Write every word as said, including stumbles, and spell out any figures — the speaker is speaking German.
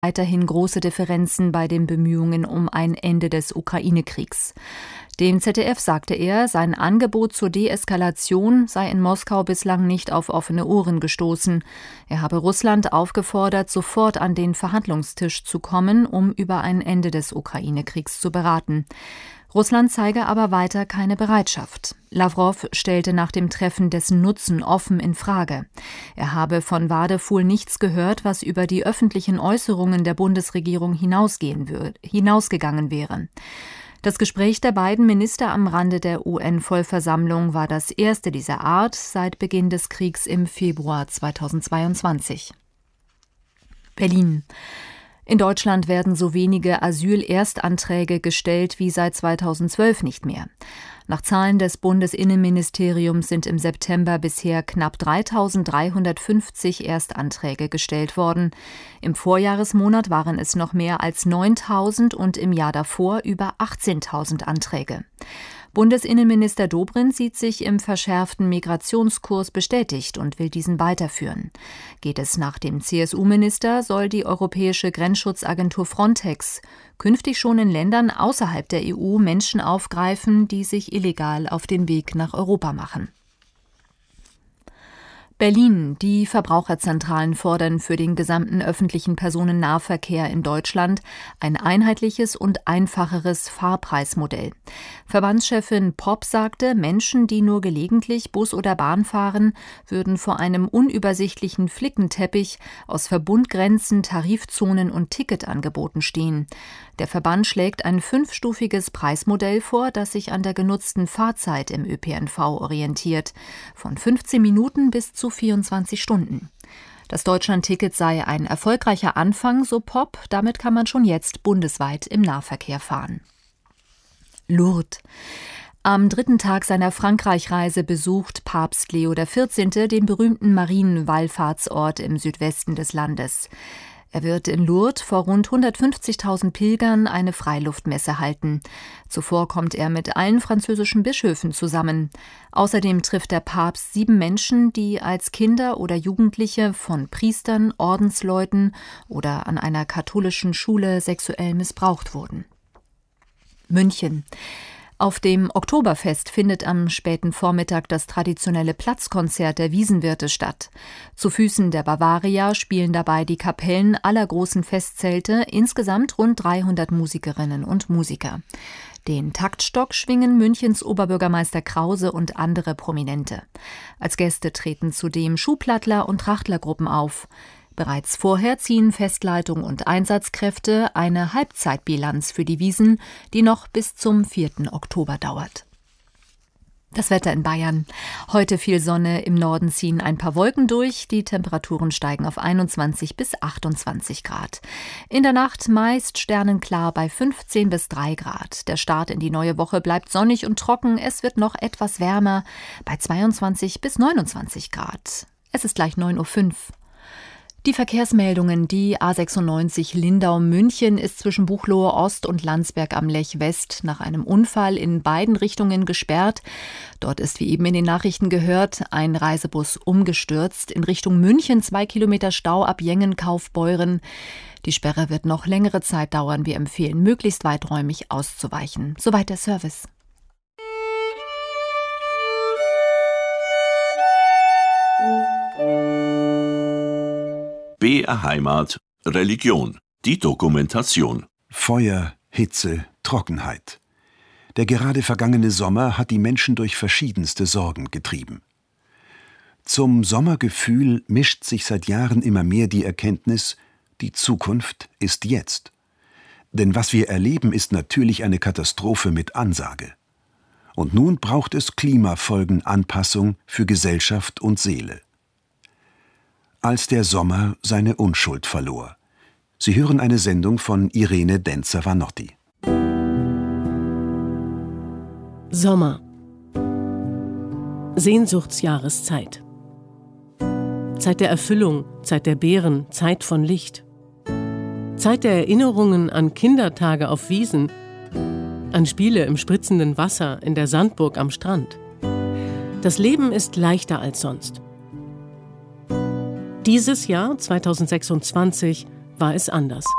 weiterhin große Differenzen bei den Bemühungen um ein Ende des Ukraine-Kriegs. Dem Z D F sagte er, sein Angebot zur Deeskalation sei in Moskau bislang nicht auf offene Ohren gestoßen. Er habe Russland aufgefordert, sofort an den Verhandlungstisch zu kommen, um über ein Ende des Ukraine-Kriegs zu beraten. Russland zeige aber weiter keine Bereitschaft. Lawrow stellte nach dem Treffen dessen Nutzen offen in Frage. Er habe von Wadefuhl nichts gehört, was über die öffentlichen Äußerungen der Bundesregierung hinausgehen wür- hinausgegangen wäre. Das Gespräch der beiden Minister am Rande der U N-Vollversammlung war das erste dieser Art seit Beginn des Kriegs im Februar zweitausendzweiundzwanzig. Berlin. In Deutschland werden so wenige Asylerstanträge gestellt wie seit zweitausendzwölf nicht mehr. Nach Zahlen des Bundesinnenministeriums sind im September bisher knapp dreitausenddreihundertfünfzig Erstanträge gestellt worden. Im Vorjahresmonat waren es noch mehr als neuntausend und im Jahr davor über achtzehntausend Anträge. Bundesinnenminister Dobrindt sieht sich im verschärften Migrationskurs bestätigt und will diesen weiterführen. Geht es nach dem C S U-Minister, soll die Europäische Grenzschutzagentur Frontex künftig schon in Ländern außerhalb der E U Menschen aufgreifen, die sich illegal auf den Weg nach Europa machen. Berlin. Die Verbraucherzentralen fordern für den gesamten öffentlichen Personennahverkehr in Deutschland ein einheitliches und einfacheres Fahrpreismodell. Verbandschefin Popp sagte, Menschen, die nur gelegentlich Bus oder Bahn fahren, würden vor einem unübersichtlichen Flickenteppich aus Verbundgrenzen, Tarifzonen und Ticketangeboten stehen. Der Verband schlägt ein fünfstufiges Preismodell vor, das sich an der genutzten Fahrzeit im Ö P N V orientiert, von fünfzehn Minuten bis zu vierundzwanzig Stunden. Das Deutschlandticket sei ein erfolgreicher Anfang, so Popp. Damit kann man schon jetzt bundesweit im Nahverkehr fahren. Lourdes. Am dritten Tag seiner Frankreich-Reise besucht Papst Leo der vierzehnte den berühmten Marienwallfahrtsort im Südwesten des Landes. Er wird in Lourdes vor rund hundertfünfzigtausend Pilgern eine Freiluftmesse halten. Zuvor kommt er mit allen französischen Bischöfen zusammen. Außerdem trifft der Papst sieben Menschen, die als Kinder oder Jugendliche von Priestern, Ordensleuten oder an einer katholischen Schule sexuell missbraucht wurden. München. Auf dem Oktoberfest findet am späten Vormittag das traditionelle Platzkonzert der Wiesenwirte statt. Zu Füßen der Bavaria spielen dabei die Kapellen aller großen Festzelte, insgesamt rund dreihundert Musikerinnen und Musiker. Den Taktstock schwingen Münchens Oberbürgermeister Krause und andere Prominente. Als Gäste treten zudem Schuhplattler und Trachtlergruppen auf. Bereits vorher ziehen Festleitung und Einsatzkräfte eine Halbzeitbilanz für die Wiesn, die noch bis zum vierten Oktober dauert. Das Wetter in Bayern. Heute viel Sonne, im Norden ziehen ein paar Wolken durch. Die Temperaturen steigen auf einundzwanzig bis achtundzwanzig Grad. In der Nacht meist sternenklar bei fünfzehn bis drei Grad. Der Start in die neue Woche bleibt sonnig und trocken. Es wird noch etwas wärmer bei zweiundzwanzig bis neunundzwanzig Grad. Es ist gleich neun Uhr fünf. Die Verkehrsmeldungen. Die A sechsundneunzig Lindau-München ist zwischen Buchloe Ost und Landsberg am Lech West nach einem Unfall in beiden Richtungen gesperrt. Dort ist, wie eben in den Nachrichten gehört, ein Reisebus umgestürzt. In Richtung München zwei Kilometer Stau ab Jengen-Kaufbeuren. Die Sperre wird noch längere Zeit dauern. Wir empfehlen, möglichst weiträumig auszuweichen. Soweit der Service. B R Heimat – Religion. Die Dokumentation. Feuer, Hitze, Trockenheit. Der gerade vergangene Sommer hat die Menschen durch verschiedenste Sorgen getrieben. Zum Sommergefühl mischt sich seit Jahren immer mehr die Erkenntnis, die Zukunft ist jetzt. Denn was wir erleben, ist natürlich eine Katastrophe mit Ansage. Und nun braucht es Klimafolgenanpassung für Gesellschaft und Seele. Als der Sommer seine Unschuld verlor. Sie hören eine Sendung von Irene Denzer-Vanotti. Sommer. Sehnsuchtsjahreszeit. Zeit der Erfüllung, Zeit der Beeren, Zeit von Licht. Zeit der Erinnerungen an Kindertage auf Wiesen, an Spiele im spritzenden Wasser in der Sandburg am Strand. Das Leben ist leichter als sonst. Dieses Jahr, zweitausendsechsundzwanzig, war es anders.